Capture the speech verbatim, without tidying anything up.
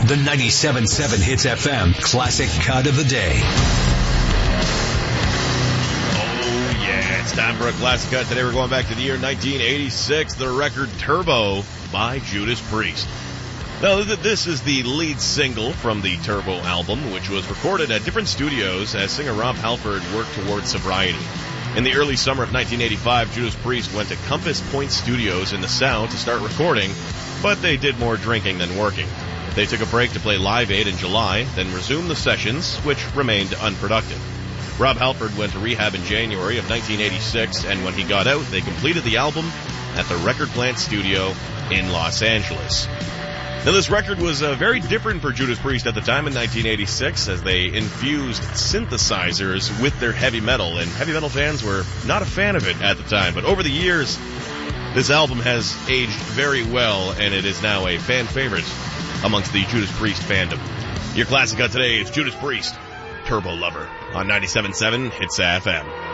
The ninety-seven point seven Hits F M Classic Cut of the Day. Oh, yeah. It's time for a Classic Cut. Today we're going back to the year nineteen eighty-six. The record Turbo by Judas Priest. Now, this is the lead single from the Turbo album, which was recorded at different studios as singer Rob Halford worked towards sobriety. In the early summer of nineteen eighty-five, Judas Priest went to Compass Point Studios in the Sound to start recording, but they did more drinking than working. They took a break to play Live Aid in July, then resumed the sessions, which remained unproductive. Rob Halford went to rehab in January of nineteen eighty-six, and when he got out, they completed the album at the Record Plant Studio in Los Angeles. Now, this record was uh, very different for Judas Priest at the time in nineteen eighty-six, as they infused synthesizers with their heavy metal, and heavy metal fans were not a fan of it at the time. But over the years, this album has aged very well, and it is now a fan favorite amongst the Judas Priest fandom. Your classic cut today is Judas Priest, Turbo Lover, on ninety-seven point seven Hits F M.